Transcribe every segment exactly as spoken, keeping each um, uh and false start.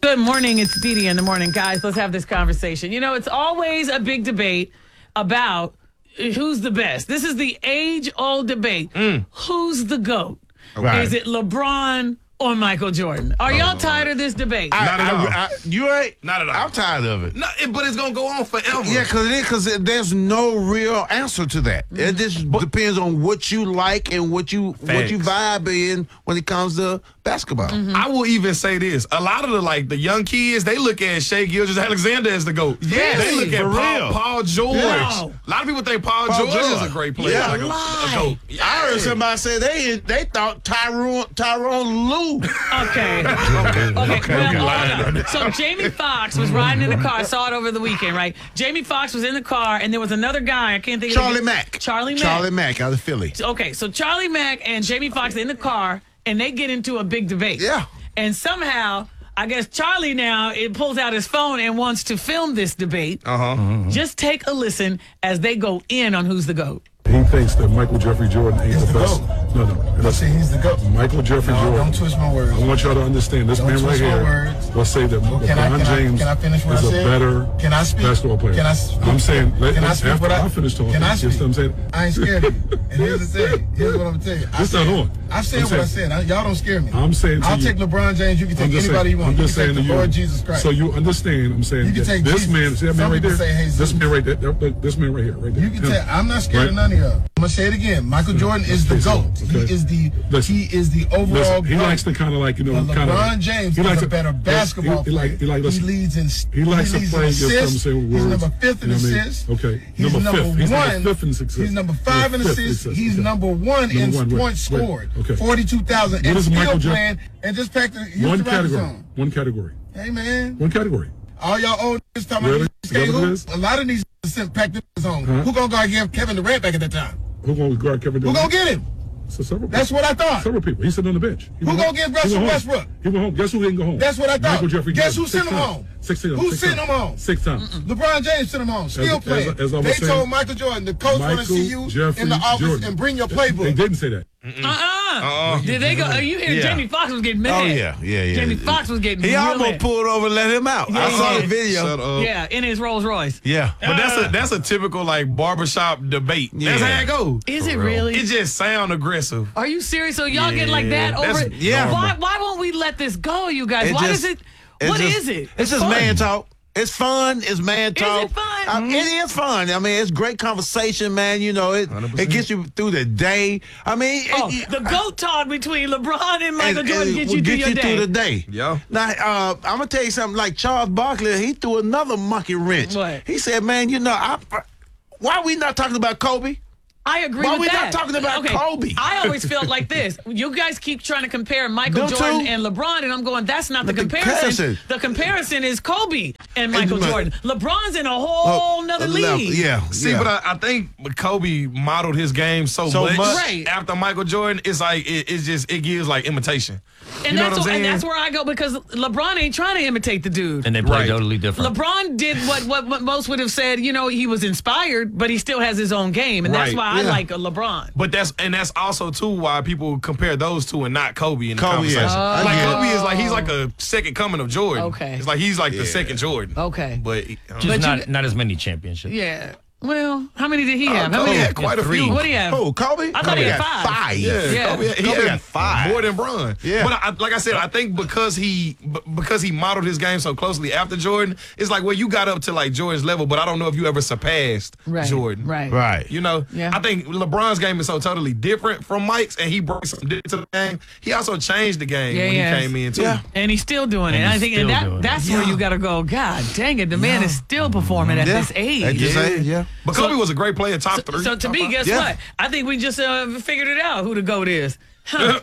Good morning. It's Dee Dee in the morning. Guys, let's have this conversation. You know, it's always a big debate about who's the best. This is the age-old debate. Mm. Who's the GOAT? Right. Is it LeBron or Michael Jordan? Are y'all oh, tired of this debate? I, Not at I, all. I, you ain't? Not at all. I'm tired of it. No, it, but it's going to go on forever. Yeah, because there's no real answer to that. Mm-hmm. It just but, depends on what you like and what you Facts. what you vibe in when it comes to basketball. Mm-hmm. I will even say this. A lot of the like the young kids, they look at Shai Gilgeous-Alexander as the GOAT. Yes, they look at for Paul, real. Paul George. Yeah. A lot of people think Paul, Paul George, George is a great player. Yeah. Like a, a GOAT. Yeah. I heard somebody say they they thought Tyrone Tyrone Lue. Okay. okay. Okay. Well, uh, so Jamie Foxx was riding in the car. I saw it over the weekend, right? Jamie Foxx was in the car, and there was another guy. I can't think of Charlie Mack. Charlie Mack. Charlie Mack out of Philly. Okay, so Charlie Mack and Jamie Foxx in the car, and they get into a big debate. Yeah. And somehow, I guess Charlie now it pulls out his phone and wants to film this debate. Uh-huh. Mm-hmm. Just take a listen as they go in on who's the GOAT. He thinks that Michael Jeffrey Jordan ain't He's the the best. GOAT. No, no. I say he's the GOAT. Michael Jeffrey no, Jordan. Don't twist my words. I want y'all to understand this don't man right twist my here words. will say that Can LeBron I, can James I, can I finish what is I a said? better can I speak? basketball player. Can I speak? I'm saying, let, can I speak after what I, I finish talking, can I you speak? know what I'm saying? I ain't scared of you. And here's the thing. Here's what I'm telling you. I This said, not on. I said I'm what saying, I said. I, y'all don't scare me. I'm saying to I'll you, take LeBron James. You can take anybody saying, you want. I'm just you can saying take to the you. Lord Jesus Christ. So you understand, I'm saying, you can take this Jesus. man, see that man Some right people there? say Jesus. This man right there, this man right here, right there. You can Him. tell. I'm not scared Right? of none of y'all. I'm gonna say it again. Michael Jordan is the GOAT. Okay. He is the Listen, he is the overall listen, he GOAT. likes to kind of like, you know, But kind of. LeBron James he is likes a better basketball he, he, player. like, he, like, he listen, leads in he likes he leads to play in against assists. them He's words. number fifth in You know what I mean? assists. Okay. He's number number fifth. He's one. number fifth in assists. He's number five in Fifth assists. in He's okay. number one number in one, wait, points wait. scored. Okay. Forty-two thousand. What And is still Michael Jeff- playing and just packed the One category. One category. Hey man. One category. All y'all old niggas talking Really? about Is that what it who? is? A lot of these niggas packed his own. Huh? Who gonna go get Kevin Durant back at that time? Who gonna guard Kevin Who Durant? gonna get him? So several That's people. what I thought. Several people. He's sitting on the bench. He Who went gonna home. get He Russell went home. Westbrook? He went home. Guess who didn't go home? That's what I thought. Michael Jeffrey Guess Jordan. who sent Six him times. home? Six times. Who Six sent times. him home? Six times. LeBron James sent him home. Still As- playing. as- as I was they saying, told Michael Jordan, the coach want to see you Jeffrey in the office Jordan. and bring your They playbook. didn't say that. Uh-uh. Uh-uh. Did they go? Are you hear Yeah. Jamie Foxx was getting mad. Oh yeah, yeah, yeah. Jamie Foxx was getting He real almost mad. pulled over and let him out. Yeah, I he saw did. the video. Shut up. Yeah, in his Rolls Royce. Yeah. But that's a that's a typical like barbershop debate. That's Yeah. how it goes. Is it really? It just sound aggressive. Are you serious? So y'all get like that Yeah, over that's it? Yeah. Why why won't we let this go, you guys? It why just- does it It's What just- is it? It's just fun. man talk. It's fun. It's man talk. it fun? Uh, It is fun. I mean, it's great conversation, man. You know, it one hundred it percent. gets you through the day. I mean, it- Oh, it- the GOAT talk between LeBron and Michael and- Jordan and gets will you through get your you day. through the day. Yeah. Now, uh, I'm gonna tell you something. Like Charles Barkley, he threw another monkey wrench. What? He said, "Man, you know, I, why are we not talking about Kobe? I agree Why with we that. not talking about okay. Kobe? I always felt like this. You guys keep trying to compare Michael Them Jordan two? and LeBron, and I'm going, that's not the, The comparison. comparison. The comparison is Kobe and Michael And the- Jordan. LeBron's in a whole Oh, nother a league. level. Yeah. See, yeah. but I, I think Kobe modeled his game so, So much, much. Right. after Michael Jordan. It's like it, it's just it gives like imitation. And, you know that's what I'm wh- and saying? that's where I go because LeBron ain't trying to imitate the dude. And they play Right. totally different. LeBron did what, what what most would have said, you know, he was inspired, but he still has his own game. And that's Right. why I Yeah. like a LeBron. But that's and that's also too why people compare those two and not Kobe in the Kobe, conversation. yeah. I Like get it. Kobe is like he's like a second coming of Jordan. Okay. It's like he's like Yeah. the second Jordan. Okay. But uh, Just But not you- not as many championships. Yeah. Well, how many did he have? How Kobe many? had quite a Three. few. What do you have? Oh, Kobe? I thought Kobe he had got five. Yeah, Yeah. Kobe, he Kobe had got five. more than Bron. Yeah. But I, like I said, I think because he b- because he modeled his game so closely after Jordan, it's like well, you got up to like Jordan's level, but I don't know if you ever surpassed Right. Jordan. Right. Right. You know, Yeah. I think LeBron's game is so totally different from Mike's, and he brought something different to the game. He also changed the game Yeah, when he he has. came in too. Yeah. And he's still doing it. And And I he's think and still that doing it. that's where Yeah. you got to go. God dang it, the man is still performing at Yeah. this age. At this Yeah. age, yeah. But Kobe was a great player, top three. So to me, guess Yeah. what? I think we just uh, figured it out who the GOAT is. Huh.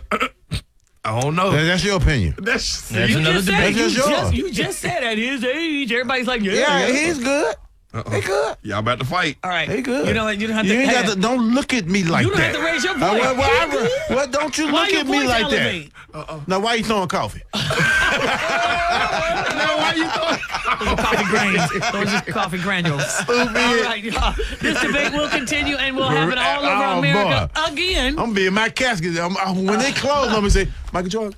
I don't know. That- That's your opinion. That's, That's you another just said, debate. you, That's yours. just, you just said at his age, everybody's like, yeah, Yeah, yeah. he's good. Uh-oh. They good. Y'all about to fight. All right. They good. You know what? You don't have to. You ain't hey, got to. Don't look at me like you don't that. have to raise your voice. Uh, well, well, They I- good. well, don't you Why look your at me voice like elevate? that. Uh-uh. Now, why you throwing coffee? Now, why you throwing? Those are coffee grains. Those are coffee granules. All right, y'all. This debate will continue, and we'll have it all over Oh, America boy. again. I'm gonna be in my casket. I'm, I, when they close, I'm gonna say, Michael Jordan.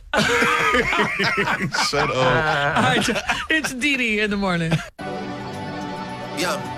Shut up. All right, it's Dee Dee in the morning. Yeah.